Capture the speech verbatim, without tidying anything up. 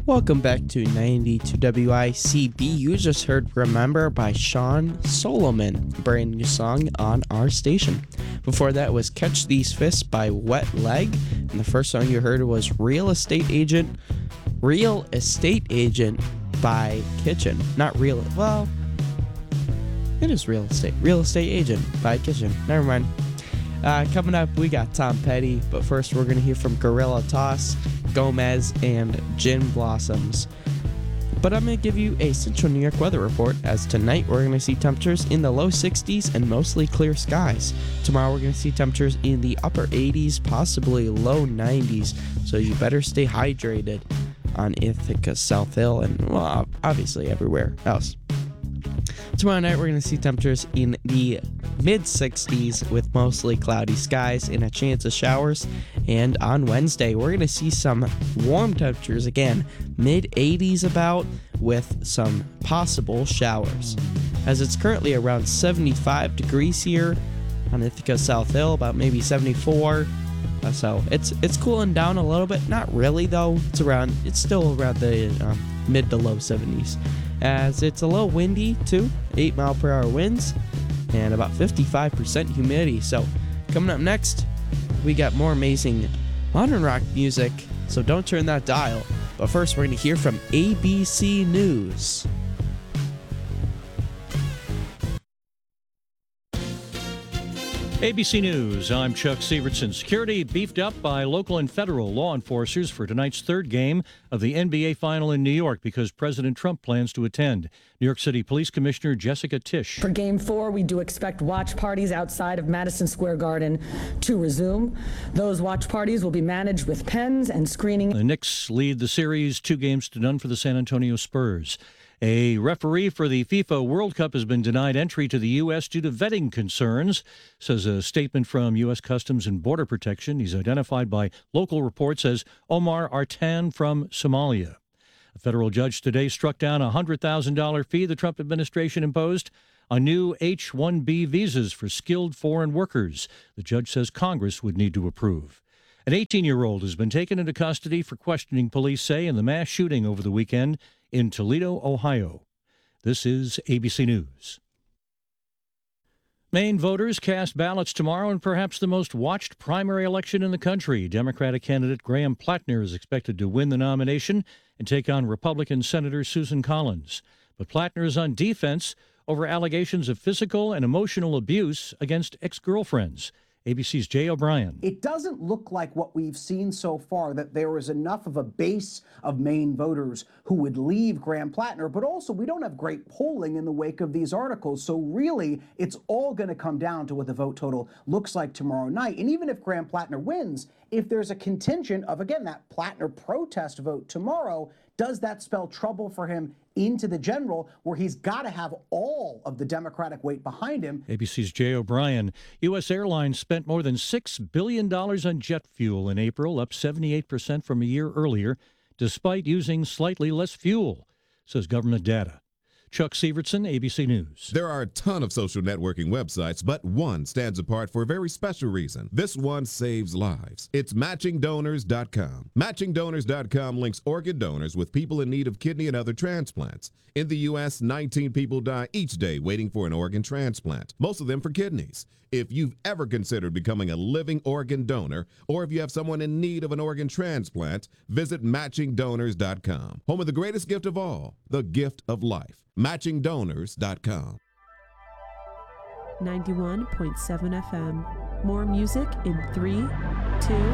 Welcome back to ninety-two W I C B. You just heard Remember by Sean Solomon, a brand new song on our station. Before that was Catch These Fists by Wet Leg, and the first song you heard was Real Estate Agent, Real Estate Agent by Kitchen. Not real, well, it is Real Estate. Real Estate Agent by Kitchen. Never mind. Uh, coming up, we got Tom Petty, but first we're going to hear from Gorilla Toss, Gomez, and Gin Blossoms. But I'm going to give you a Central New York weather report, as tonight we're going to see temperatures in the low sixties and mostly clear skies. Tomorrow we're going to see temperatures in the upper eighties, possibly low nineties, so you better stay hydrated on Ithaca, South Hill, and well, obviously everywhere else. Tomorrow night we're going to see temperatures in the mid sixties with mostly cloudy skies and a chance of showers. And on Wednesday we're going to see some warm temperatures again, mid eighties about, with some possible showers. As it's currently around seventy-five degrees here on Ithaca, South Hill, about maybe seventy-four. Uh, so it's it's cooling down a little bit, not really though. It's around it's still around the um, mid to low seventies. As it's a little windy too, eight mile per hour winds, and about fifty-five percent humidity. So coming up next, we got more amazing modern rock music, so don't turn that dial. But first, we're going to hear from A B C News. A B C News, I'm Chuck Sievertson. Security beefed up by local and federal law enforcers for tonight's third game of the N B A Final in New York because President Trump plans to attend. New York City Police Commissioner Jessica Tisch. For Game four, we do expect watch parties outside of Madison Square Garden to resume. Those watch parties will be managed with pens and screening. The Knicks lead the series two games to none for the San Antonio Spurs. A referee for the FIFA World Cup has been denied entry to the U S due to vetting concerns, says a statement from U S Customs and Border Protection. He's identified by local reports as Omar Artan from Somalia. A federal judge today struck down a one hundred thousand dollars fee the Trump administration imposed on new H one B visas for skilled foreign workers. The judge says Congress would need to approve. An eighteen-year-old has been taken into custody for questioning, police say, in the mass shooting over the weekend in Toledo, Ohio. This is A B C News. Maine voters cast ballots tomorrow in perhaps the most watched primary election in the country. Democratic candidate Graham Plattner is expected to win the nomination and take on Republican Senator Susan Collins. But Plattner is on defense over allegations of physical and emotional abuse against ex-girlfriends. A B C's Jay O'Brien. It doesn't look like what we've seen so far, that there is enough of a base of Maine voters who would leave Graham Plattner, but also we don't have great polling in the wake of these articles. So really, it's all going to come down to what the vote total looks like tomorrow night. And even if Graham Plattner wins, if there's a contingent of, again, that Plattner protest vote tomorrow, does that spell trouble for him into the general, where he's got to have all of the Democratic weight behind him? A B C's Jay O'Brien. U S Airlines spent more than six billion dollars on jet fuel in April, up seventy-eight percent from a year earlier, despite using slightly less fuel, says government data. Chuck Sievertson, A B C News. There are a ton of social networking websites, but one stands apart for a very special reason. This one saves lives. It's matching donors dot com. matching donors dot com links organ donors with people in need of kidney and other transplants. In the U S, nineteen people die each day waiting for an organ transplant, most of them for kidneys. If you've ever considered becoming a living organ donor, or if you have someone in need of an organ transplant, visit matching donors dot com. Home of the greatest gift of all, the gift of life. matching donors dot com. ninety-one point seven F M. More music in three, two,